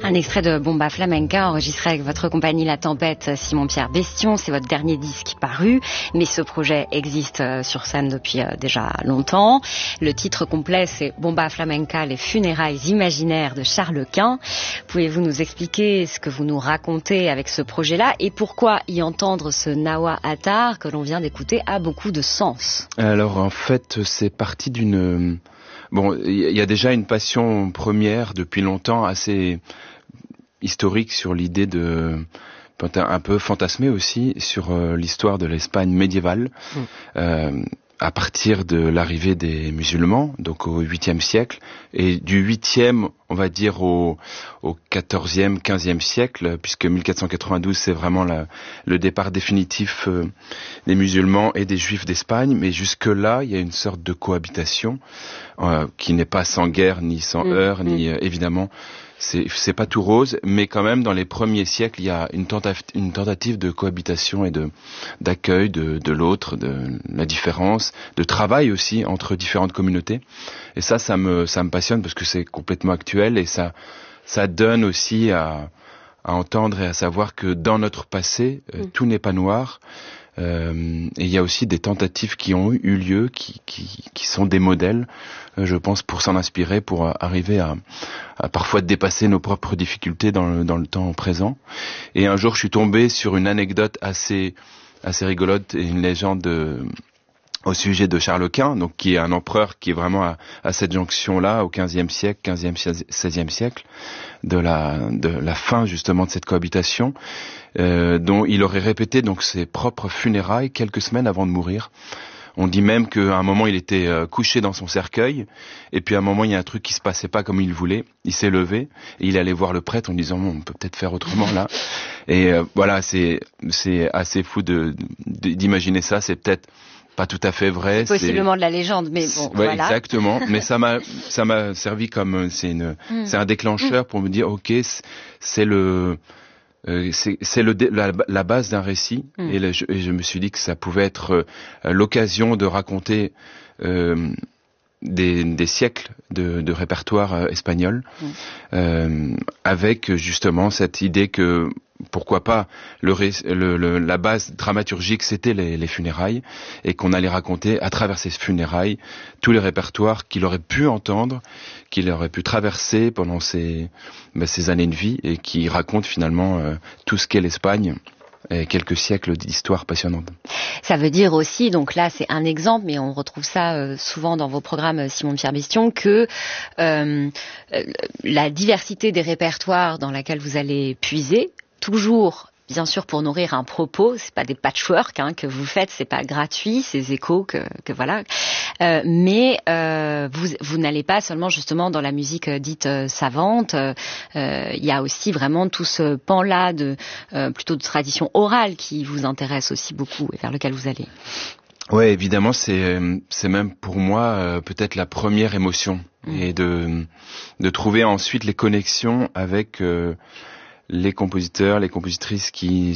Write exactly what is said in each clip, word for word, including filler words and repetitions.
Un extrait de Bomba Flamenca enregistré avec votre compagnie La Tempête, Simon-Pierre Bestion. C'est votre dernier disque paru, mais ce projet existe sur scène depuis déjà longtemps. Le titre complet, c'est Bomba Flamenca, les funérailles imaginaires de Charles Quint. Pouvez-vous nous expliquer ce que vous nous racontez avec ce projet-là et pourquoi y entendre ce Nawa Attar que l'on vient d'écouter a beaucoup de sens? Alors en fait, c'est parti d'une... Bon, il y a déjà une passion première depuis longtemps assez historique sur l'idée de un peu fantasmer aussi sur euh, l'histoire de l'Espagne médiévale mmh. euh, à partir de l'arrivée des musulmans, donc au huitième siècle, et du huitième, on va dire, au, au quatorzième, quinzième siècle, puisque mille quatre cent quatre-vingt-douze, c'est vraiment la, le départ définitif euh, des musulmans et des juifs d'Espagne, mais jusque-là, il y a une sorte de cohabitation euh, qui n'est pas sans guerre, ni sans mmh. heurts, ni euh, évidemment... C'est, c'est pas tout rose, mais quand même dans les premiers siècles, il y a une tentative, une tentative de cohabitation et de d'accueil de, de l'autre, de la différence, de travail aussi entre différentes communautés. Et ça, ça me ça me passionne parce que c'est complètement actuel et ça ça donne aussi à à entendre et à savoir que dans notre passé, euh, tout n'est pas noir. Euh, et il y a aussi des tentatives qui ont eu lieu, qui, qui, qui sont des modèles, euh, je pense, pour s'en inspirer, pour euh, arriver à, à parfois dépasser nos propres difficultés dans le, dans le temps présent. Et un jour, je suis tombé sur une anecdote assez, assez rigolote et une légende euh, au sujet de Charles Quint, donc qui est un empereur qui est vraiment à, à cette jonction-là, au quinzième siècle, quinzième, seizième siècle, de la, de la fin justement de cette cohabitation. Euh, dont il aurait répété donc ses propres funérailles quelques semaines avant de mourir. On dit même qu'à un moment il était euh, couché dans son cercueil et puis à un moment il y a un truc qui se passait pas comme il voulait. Il s'est levé et il allait voir le prêtre en disant bon, on peut peut-être faire autrement là. Et euh, voilà, c'est c'est assez fou de, de d'imaginer ça. C'est peut-être pas tout à fait vrai. C'est possiblement c'est... de la légende, mais bon, ouais, voilà. Exactement. Mais ça m'a, ça m'a servi comme, c'est une, mm. c'est un déclencheur mm. pour me dire, ok, c'est, c'est le, euh, c'est, c'est le, la, la base d'un récit. Mm. Et, le, je, et je me suis dit que ça pouvait être euh, l'occasion de raconter euh, des, des siècles de, de répertoire euh, espagnol, mm. euh, avec justement cette idée que pourquoi pas le, le, le, la base dramaturgique c'était les, les funérailles et qu'on allait raconter à travers ces funérailles tous les répertoires qu'il aurait pu entendre, qu'il aurait pu traverser pendant ces, ben, ces années de vie et qui racontent finalement euh, tout ce qu'est l'Espagne et quelques siècles d'histoire passionnante. Ça veut dire aussi, donc là c'est un exemple, mais on retrouve ça euh, souvent dans vos programmes Simon-Pierre Bestion, que euh, la diversité des répertoires dans laquelle vous allez puiser, toujours, bien sûr, pour nourrir un propos, c'est pas des patchwork hein, que vous faites, c'est pas gratuit, ces échos que, que voilà. Euh, mais euh, vous, vous n'allez pas seulement justement dans la musique euh, dite euh, savante. Il euh, y a aussi vraiment tout ce pan-là de euh, plutôt de tradition orale qui vous intéresse aussi beaucoup et vers lequel vous allez. Oui, évidemment, c'est c'est même pour moi euh, peut-être la première émotion mmh. et de de trouver ensuite les connexions avec euh, les compositeurs, les compositrices qui,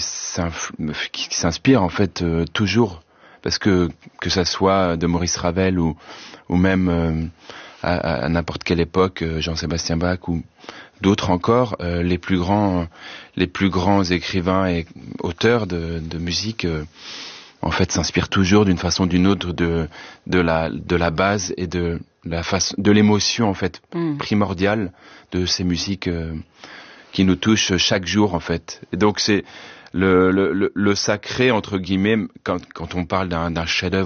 qui s'inspirent en fait euh, toujours, parce que que ça soit de Maurice Ravel ou ou même euh, à, à n'importe quelle époque, euh, Jean-Sébastien Bach ou d'autres encore, euh, les plus grands les plus grands écrivains et auteurs de, de musique euh, en fait s'inspirent toujours d'une façon ou d'une autre de de la de la base et de la façon de l'émotion en fait mm. primordiale de ces musiques. Euh, qui nous touche chaque jour en fait. Et donc c'est le, le, le, le sacré entre guillemets quand, quand on parle d'un, d'un chef-d'œuvre